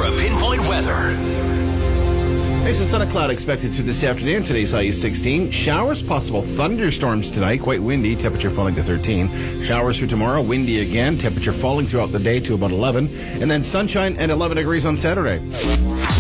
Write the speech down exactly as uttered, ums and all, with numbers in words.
Aurora Pinpoint Weather. Hey, so sun and cloud expected through this afternoon. Today's high is sixteen. Showers, possible thunderstorms tonight. Quite windy. Temperature falling to thirteen. Showers for tomorrow. Windy again. Temperature falling throughout the day to about eleven. And then sunshine and eleven degrees on Saturday.